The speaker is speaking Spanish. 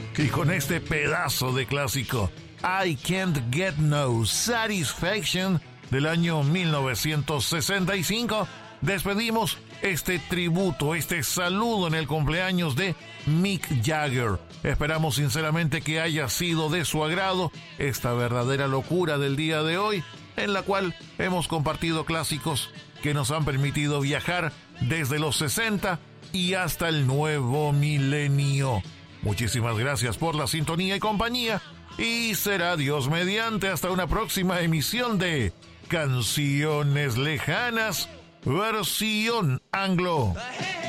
Y con este pedazo de clásico, I Can't Get No Satisfaction, del año 1965, despedimos este tributo, este saludo en el cumpleaños de Mick Jagger. Esperamos sinceramente que haya sido de su agrado esta verdadera locura del día de hoy, en la cual hemos compartido clásicos que nos han permitido viajar desde los 60 y hasta el nuevo milenio. Muchísimas gracias por la sintonía y compañía, y será Dios mediante hasta una próxima emisión de Canciones Lejanas, versión anglo.